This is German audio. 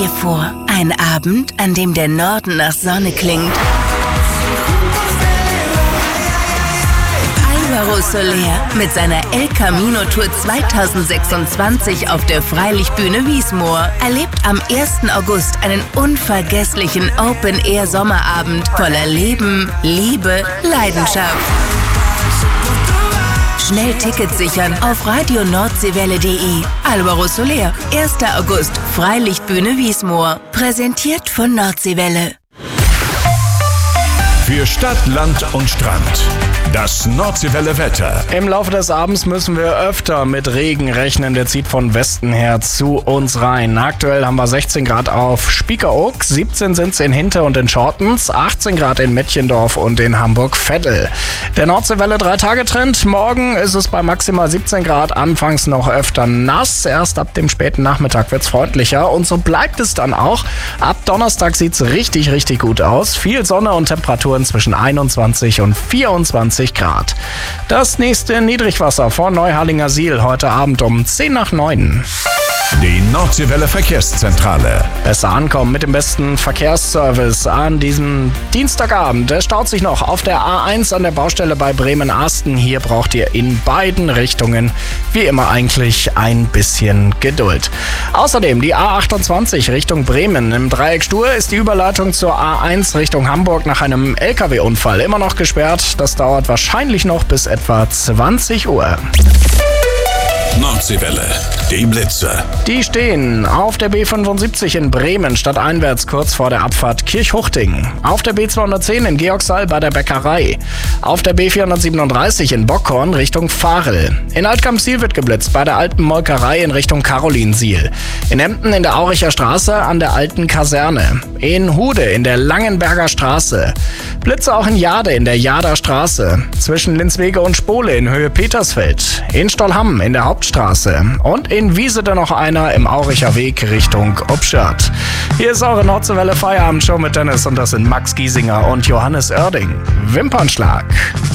dir vor, ein Abend, an dem der Norden nach Sonne klingt. Álvaro Soler mit seiner El Camino Tour 2026 auf der Freilichtbühne Wiesmoor erlebt am 1. August einen unvergesslichen Open-Air-Sommerabend voller Leben, Liebe, Leidenschaft. Schnell Tickets sichern auf radioNordseewelle.de. Álvaro Soler, 1. August, Freilichtbühne Wiesmoor. Präsentiert von Nordseewelle. Für Stadt, Land und Strand. Das Nordseewelle-Wetter. Im Laufe des Abends müssen wir öfter mit Regen rechnen. Der zieht von Westen her zu uns rein. Aktuell haben wir 16 Grad auf Spiekeroog, 17 sind es in Hinter und in Schortens, 18 Grad in Mettjendorf und in Hamburg-Veddel. Der Nordseewelle 3-Tage-Trend. Morgen ist es bei maximal 17 Grad, anfangs noch öfter nass. Erst ab dem späten Nachmittag wird es freundlicher und so bleibt es dann auch. Ab Donnerstag sieht es richtig, richtig gut aus. Viel Sonne und Temperaturen zwischen 21 und 24 Grad. Das nächste Niedrigwasser vor Neuharlinger Siel heute Abend um 10:09. Die Nordseewelle Verkehrszentrale. Besser ankommen mit dem besten Verkehrsservice an diesem Dienstagabend. Es staut sich noch auf der A1 an der Baustelle bei Bremen-Asten. Hier braucht ihr in beiden Richtungen wie immer eigentlich ein bisschen Geduld. Außerdem die A28 Richtung Bremen. Im Dreieck Stur ist die Überleitung zur A1 Richtung Hamburg nach einem LKW-Unfall immer noch gesperrt. Das dauert wahrscheinlich noch bis etwa 20 Uhr. Nordseewelle, die Blitze. Die stehen auf der B75 in Bremen stadteinwärts kurz vor der Abfahrt Kirchhuchting. Auf der B210 in Georgshall bei der Bäckerei. Auf der B437 in Bockhorn Richtung Varel. In Altkamp-Siel wird geblitzt bei der alten Molkerei in Richtung Karolinsiel. In Emden in der Auricher Straße an der alten Kaserne. In Hude in der Langenberger Straße. Blitze auch in Jade in der Jader Straße. Zwischen Linswege und Spole in Höhe Petersfeld. In Stollham in der Hauptstraße. Und in Wiesede noch einer im Auricher Weg Richtung Obstadt. Hier ist eure Nordseewelle Feierabendshow mit Dennis und das sind Max Giesinger und Johannes Oerding. Wimpernschlag.